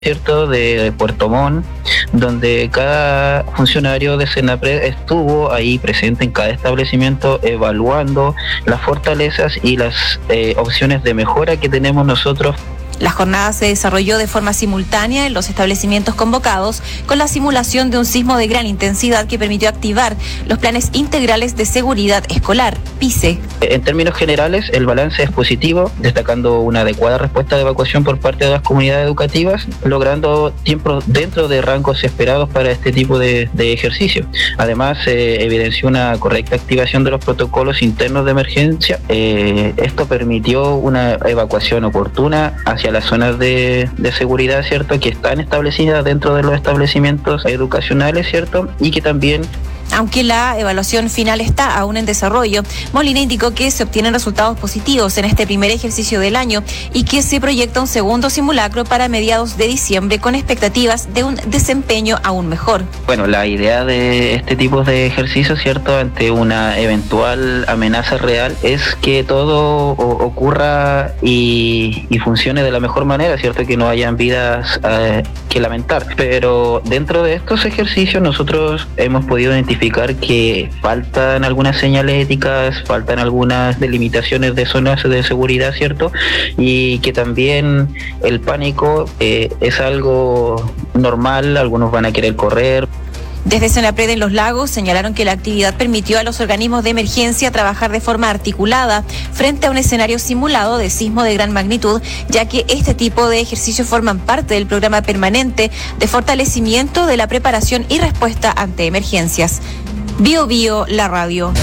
¿cierto?, de Puerto Montt, donde cada funcionario de Senapred estuvo ahí presente en cada establecimiento evaluando las fortalezas y las opciones de mejora que tenemos nosotros. La jornada se desarrolló de forma simultánea en los establecimientos convocados, con la simulación de un sismo de gran intensidad que permitió activar los planes integrales de seguridad escolar, PICE. En términos generales, el balance es positivo, destacando una adecuada respuesta de evacuación por parte de las comunidades educativas, logrando tiempo dentro de rangos esperados para este tipo de ejercicio. Además, se evidenció una correcta activación de los protocolos internos de emergencia. Esto permitió una evacuación oportuna hacia las zonas de seguridad, ¿cierto?, que están establecidas dentro de los establecimientos educacionales, ¿cierto?, y que también... Aunque la evaluación final está aún en desarrollo, Molina indicó que se obtienen resultados positivos en este primer ejercicio del año y que se proyecta un segundo simulacro para mediados de diciembre con expectativas de un desempeño aún mejor. Bueno, la idea de este tipo de ejercicios, ¿cierto?, ante una eventual amenaza real, es que todo ocurra y funcione de la mejor manera, ¿cierto?, que no hayan vidas que lamentar. Pero dentro de estos ejercicios nosotros hemos podido identificar que faltan algunas señales éticas, faltan algunas delimitaciones de zonas de seguridad, ¿cierto? Y que también el pánico es algo normal, algunos van a querer correr. Desde Senapred en Los Lagos señalaron que la actividad permitió a los organismos de emergencia trabajar de forma articulada frente a un escenario simulado de sismo de gran magnitud, ya que este tipo de ejercicios forman parte del programa permanente de fortalecimiento de la preparación y respuesta ante emergencias. Bio Bio, la radio.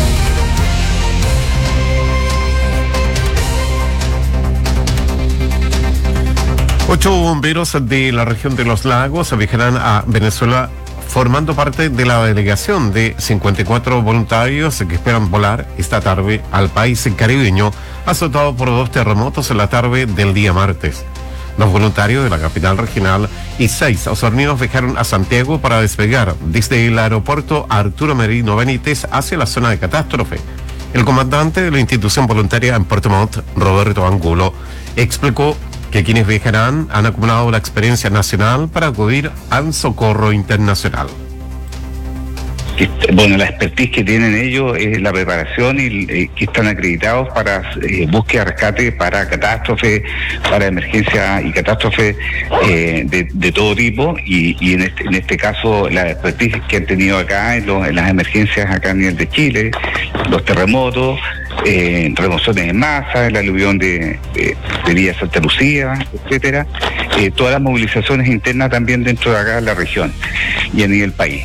Ocho bomberos de la región de Los Lagos viajarán a Venezuela formando parte de la delegación de 54 voluntarios que esperan volar esta tarde al país caribeño, azotado por 2 terremotos en la tarde del día martes. Los voluntarios de la capital regional y 6 osorninos viajaron a Santiago para despegar desde el aeropuerto Arturo Merino Benítez hacia la zona de catástrofe. El comandante de la institución voluntaria en Puerto Montt, Roberto Angulo, explicó que quienes viajarán han acumulado la experiencia nacional para acudir al socorro internacional. Bueno, la expertise que tienen ellos es la preparación y que están acreditados para búsqueda, rescate, para catástrofe, para emergencia y catástrofe de todo tipo y en este caso la expertise que han tenido acá en las emergencias acá a nivel de Chile, los terremotos, remociones en masa, el aluvión de Villa Santa Lucía, etcétera, todas las movilizaciones internas también dentro de acá de la región y a nivel país.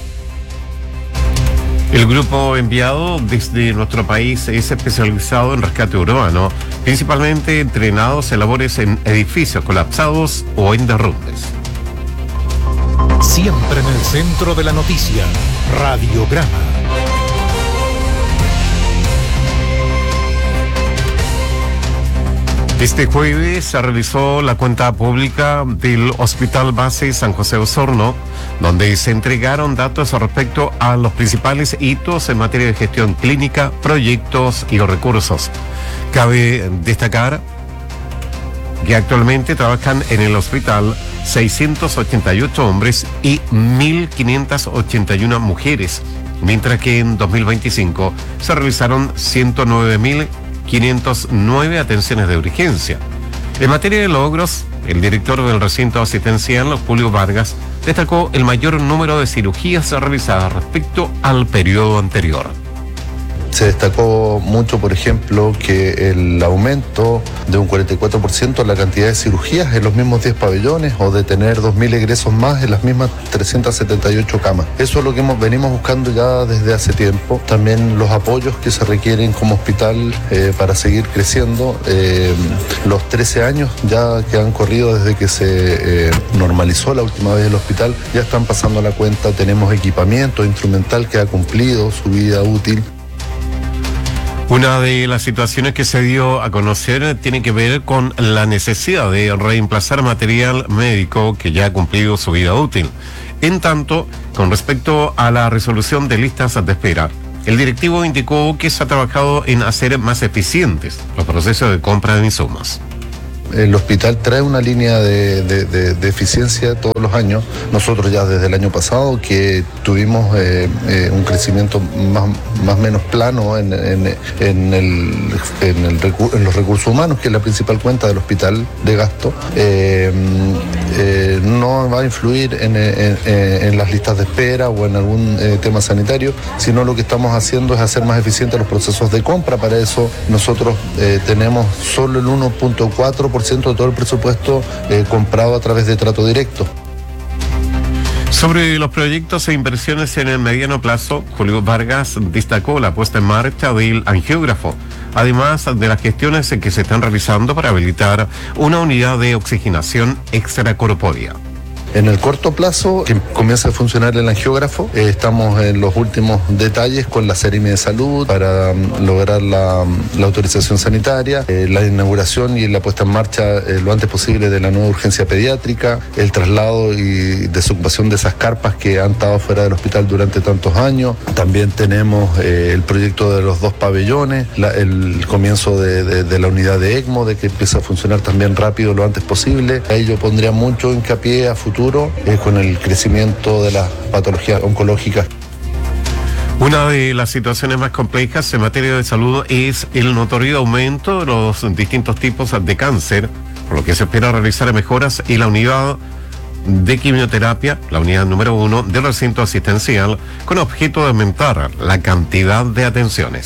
El grupo enviado desde nuestro país es especializado en rescate urbano, principalmente entrenados en labores en edificios colapsados o en derrumbes. Siempre en el centro de la noticia, Radiograma. Este jueves se realizó la cuenta pública del Hospital Base San José Osorno, donde se entregaron datos respecto a los principales hitos en materia de gestión clínica, proyectos y los recursos. Cabe destacar que actualmente trabajan en el hospital 688 hombres y 1.581 mujeres, mientras que en 2025 se realizaron 109.509 atenciones de urgencia. En materia de logros, el director del recinto asistencial, Julio Vargas, destacó el mayor número de cirugías realizadas respecto al periodo anterior. Se destacó mucho, por ejemplo, que el aumento de un 44% en la cantidad de cirugías en los mismos 10 pabellones o de tener 2.000 egresos más en las mismas 378 camas. Eso es lo que venimos buscando ya desde hace tiempo. También los apoyos que se requieren como hospital para seguir creciendo. Los 13 años ya que han corrido desde que se normalizó la última vez el hospital, ya están pasando la cuenta. Tenemos equipamiento instrumental que ha cumplido su vida útil. Una de las situaciones que se dio a conocer tiene que ver con la necesidad de reemplazar material médico que ya ha cumplido su vida útil. En tanto, con respecto a la resolución de listas de espera, el directivo indicó que se ha trabajado en hacer más eficientes los procesos de compra de insumos. El hospital trae una línea de eficiencia todos los años. Nosotros ya desde el año pasado que tuvimos un crecimiento más o menos plano en los recursos humanos, que es la principal cuenta del hospital de gasto, no va a influir en las listas de espera o en algún tema sanitario, sino lo que estamos haciendo es hacer más eficientes los procesos de compra. Para eso nosotros tenemos solo el 1.4% de todo el presupuesto comprado a través de trato directo. Sobre los proyectos e inversiones en el mediano plazo, Julio Vargas destacó la puesta en marcha del angiógrafo, además de las gestiones que se están realizando para habilitar una unidad de oxigenación extracorpórea. En el corto plazo, que comienza a funcionar el angiógrafo, estamos en los últimos detalles con la Seremi de Salud para lograr la autorización sanitaria, la inauguración y la puesta en marcha lo antes posible de la nueva urgencia pediátrica, el traslado y desocupación de esas carpas que han estado fuera del hospital durante tantos años. También tenemos el proyecto de los 2 pabellones, el comienzo de la unidad de ECMO, de que empiece a funcionar también rápido lo antes posible. Ahí yo pondría mucho hincapié a futuro con el crecimiento de las patologías oncológicas. Una de las situaciones más complejas en materia de salud es el notorio aumento de los distintos tipos de cáncer, por lo que se espera realizar mejoras en la unidad de quimioterapia, la unidad número 1 del recinto asistencial, con objeto de aumentar la cantidad de atenciones.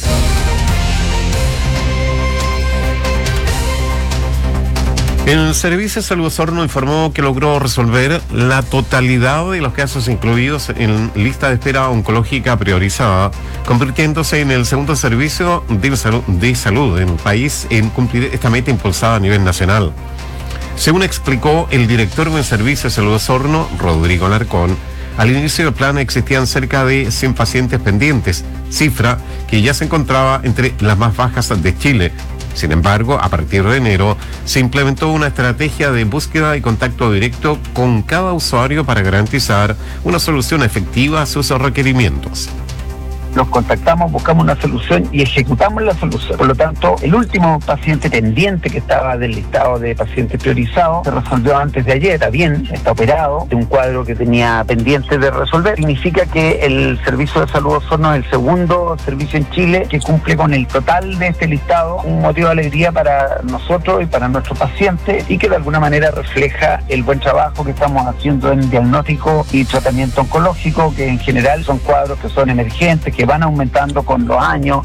El Servicio de Salud Osorno informó que logró resolver la totalidad de los casos incluidos en lista de espera oncológica priorizada, convirtiéndose en el segundo servicio de salud en el país en cumplir esta meta impulsada a nivel nacional. Según explicó el director del Servicio de Salud Osorno, Rodrigo Alarcón, al inicio del plan existían cerca de 100 pacientes pendientes, cifra que ya se encontraba entre las más bajas de Chile. Sin embargo, a partir de enero se implementó una estrategia de búsqueda y contacto directo con cada usuario para garantizar una solución efectiva a sus requerimientos. Nos contactamos, buscamos una solución y ejecutamos la solución. Por lo tanto, el último paciente pendiente que estaba del listado de pacientes priorizados se resolvió antes de ayer. Está bien, está operado de un cuadro que tenía pendiente de resolver. Significa que el Servicio de Salud Osorno es el segundo servicio en Chile que cumple con el total de este listado. Un motivo de alegría para nosotros y para nuestros pacientes, y que de alguna manera refleja el buen trabajo que estamos haciendo en diagnóstico y tratamiento oncológico, que en general son cuadros que son emergentes, que van aumentando con los años.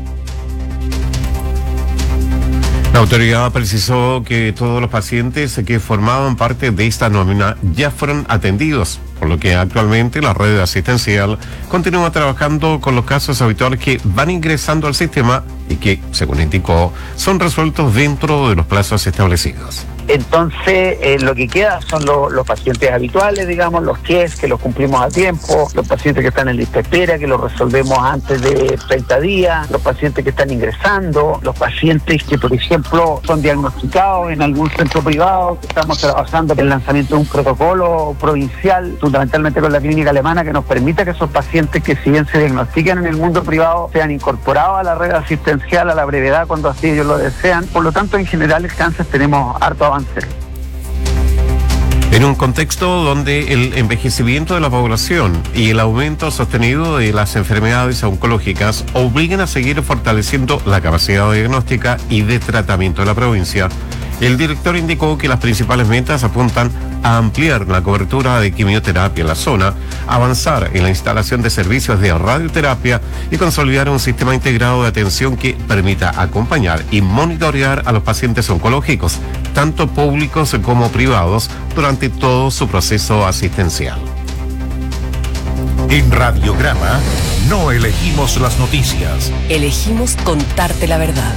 La autoridad precisó que todos los pacientes que formaban parte de esta nómina ya fueron atendidos, por lo que actualmente la red asistencial continúa trabajando con los casos habituales que van ingresando al sistema y que, según indicó, son resueltos dentro de los plazos establecidos. Entonces, lo que queda son los pacientes habituales, digamos, los que los cumplimos a tiempo, los pacientes que están en lista de espera, que los resolvemos antes de 30 días, los pacientes que están ingresando, los pacientes que, por ejemplo, son diagnosticados en algún centro privado, que estamos trabajando en el lanzamiento de un protocolo provincial, fundamentalmente con la clínica alemana, que nos permita que esos pacientes que, si bien se diagnostican en el mundo privado, sean incorporados a la red asistencial a la brevedad cuando así ellos lo desean. Por lo tanto, en general, el cáncer tenemos harto avance. En un contexto donde el envejecimiento de la población y el aumento sostenido de las enfermedades oncológicas obligan a seguir fortaleciendo la capacidad diagnóstica y de tratamiento de la provincia, el director indicó que las principales metas apuntan a ampliar la cobertura de quimioterapia en la zona, avanzar en la instalación de servicios de radioterapia y consolidar un sistema integrado de atención que permita acompañar y monitorear a los pacientes oncológicos, tanto públicos como privados, durante todo su proceso asistencial. En Radiograma no elegimos las noticias. Elegimos contarte la verdad.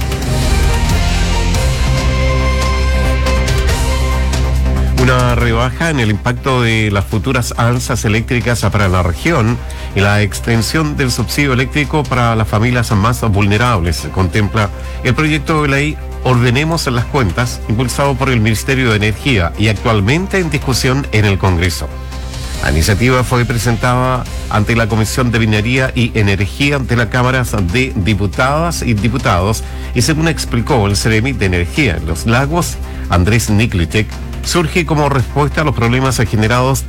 Una rebaja en el impacto de las futuras alzas eléctricas para la región y la extensión del subsidio eléctrico para las familias más vulnerables contempla el proyecto de ley Ordenemos las Cuentas, impulsado por el Ministerio de Energía y actualmente en discusión en el Congreso. La iniciativa fue presentada ante la Comisión de Minería y Energía ante la Cámara de Diputadas y Diputados y según explicó el Ceremi de Energía en Los Lagos, Andrés Niklichek, surge como respuesta a los problemas generados